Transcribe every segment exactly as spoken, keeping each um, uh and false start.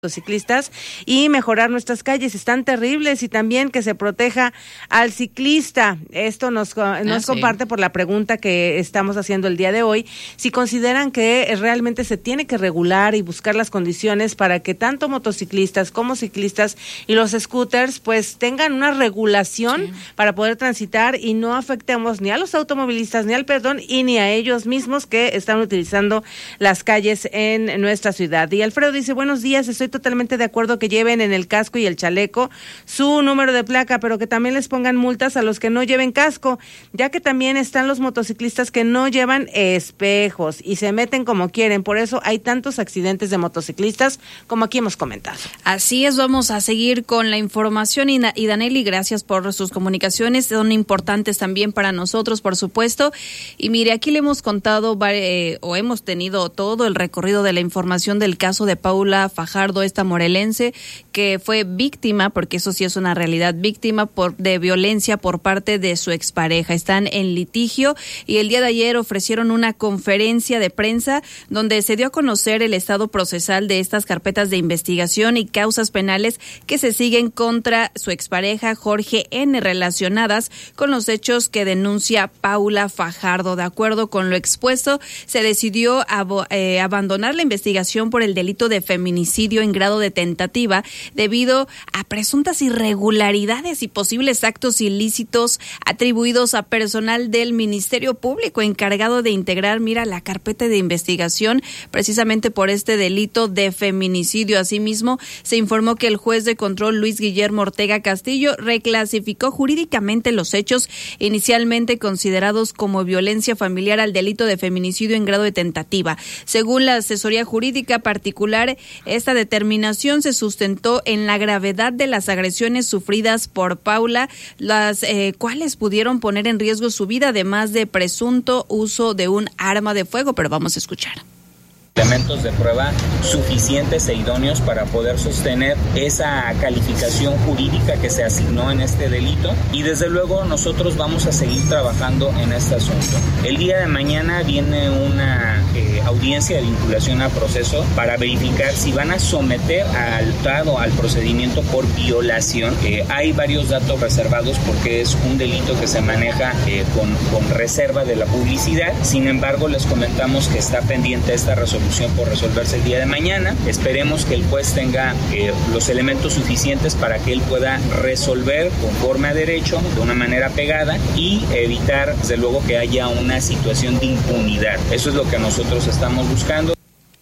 motociclistas y mejorar nuestras calles. Están terribles, y también que se proteja al ciclista. Esto nos, nos ah, comparte sí. por la pregunta que estamos haciendo el día de hoy, si consideran que realmente se tiene que regular y buscar las condiciones para que tanto motociclistas como ciclistas y los scooters pues tengan una regulación sí. para poder transitar y no afectemos ni a los automovilistas, ni al peatón y ni a ellos mismos que están utilizando las calles en nuestra ciudad. Y Alfredo dice, buenos días, estoy totalmente de acuerdo que lleven en el casco y el chaleco su número de placa, pero que también les pongan multas a los que no lleven casco, ya que también están los motociclistas que no llevan espejos y se meten como quieren. Por eso hay tantos accidentes de motociclistas como aquí hemos comentado. Así es, vamos a seguir con la información y, y Danelli, gracias por sus comunicaciones, son importantes también para nosotros, por supuesto. Y mire, aquí le hemos contado eh, o hemos tenido todo el recorrido de la información del caso de Paula Fajardo, esta morelense que fue víctima, porque eso sí es una realidad, víctima por de violencia por parte de su expareja. Están en litigio y el día de ayer ofrecieron una conferencia de prensa donde se dio a conocer el estado procesal de estas carpetas de investigación y causas penales que se siguen contra su expareja Jorge N, relacionadas con los hechos que denuncia Paula Fajardo. De acuerdo con lo expuesto, se decidió ab- eh, abandonar la investigación por el delito de feminicidio en grado de tentativa debido a presuntas irregularidades y posibles actos ilícitos atribuidos a personal del Ministerio Público encargado de integrar, mira, la carpeta de investigación precisamente por este delito de feminicidio. Asimismo, se informó que el juez de control Luis Guillermo Ortega Castillo reclasificó jurídicamente los hechos inicialmente considerados como violencia familiar al delito de feminicidio en grado de tentativa. Según la asesoría jurídica particular, esta determinación se sustentó en la gravedad de las agresiones sufridas por Paula, las eh, cuales pudieron poner en riesgo su vida, además de presunto uso de un arma de fuego. Pero vamos a escuchar. Elementos de prueba suficientes e idóneos para poder sostener esa calificación jurídica que se asignó en este delito, y desde luego nosotros vamos a seguir trabajando en este asunto. El día de mañana viene una eh, audiencia de vinculación a proceso para verificar si van a someter al dado al procedimiento por violación. Eh, hay varios datos reservados porque es un delito que se maneja eh, con, con reserva de la publicidad. Sin embargo, les comentamos que está pendiente esta resolución por resolverse el día de mañana. Esperemos que el juez tenga eh, los elementos suficientes para que él pueda resolver conforme a derecho, de una manera pegada, y evitar, desde luego, que haya una situación de impunidad. Eso es lo que nosotros estamos buscando.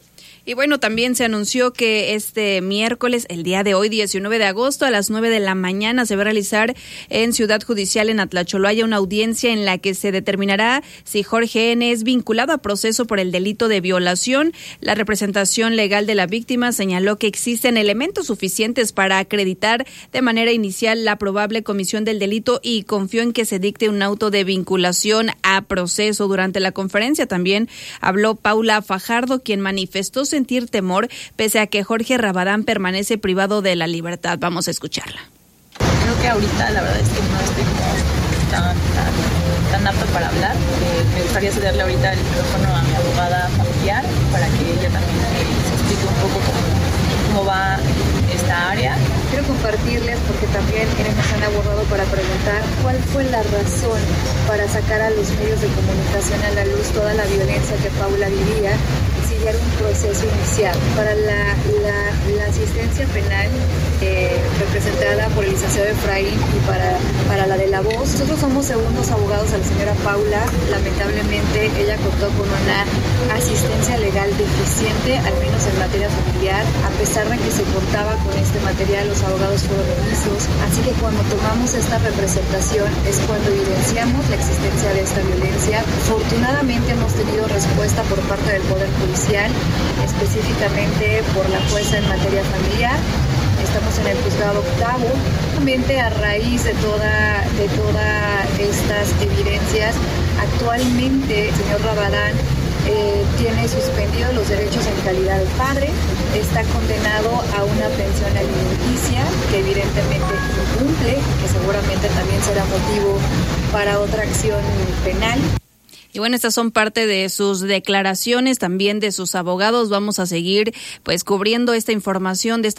Y bueno, también se anunció que este miércoles, el día de hoy, diecinueve de agosto, a las nueve de la mañana, se va a realizar en Ciudad Judicial en Atlacholoaya una audiencia en la que se determinará si Jorge N es vinculado a proceso por el delito de violación. La representación legal de la víctima señaló que existen elementos suficientes para acreditar de manera inicial la probable comisión del delito y confió en que se dicte un auto de vinculación a proceso. Durante la conferencia también habló Paula Fajardo, quien manifestó sentir temor pese a que Jorge Rabadán permanece privado de la libertad. Vamos a escucharla. Creo que ahorita la verdad es que no estoy como tan, tan, tan apta para hablar. Eh, me gustaría cederle ahorita el micrófono a mi abogada familiar para que ella también se explique un poco cómo, cómo va esta área. Quiero compartirles, porque también quienes nos han abordado para preguntar cuál fue la razón para sacar a los medios de comunicación a la luz toda la violencia que Paula vivía, si ya era un proceso inicial. Para la, la, la asistencia penal eh, representada por el licenciado Efraín y para, para la de la voz, nosotros somos segundos abogados a la señora Paula. Lamentablemente ella contó con una asistencia legal deficiente, al menos en materia familiar, a pesar de que se contaba con este material, los abogados fueron omisos. Así que cuando tomamos esta representación es cuando evidenciamos la existencia de esta violencia. Afortunadamente hemos tenido respuesta por parte del Poder Judicial, específicamente por la jueza en materia familiar. Estamos en el juzgado octavo. Realmente a raíz de toda de todas estas evidencias, actualmente el señor Rabadán Eh, tiene suspendidos los derechos en calidad de padre, está condenado a una pensión alimenticia que evidentemente incumple, que seguramente también será motivo para otra acción penal. Y bueno, estas son parte de sus declaraciones, también de sus abogados. Vamos a seguir pues cubriendo esta información de esta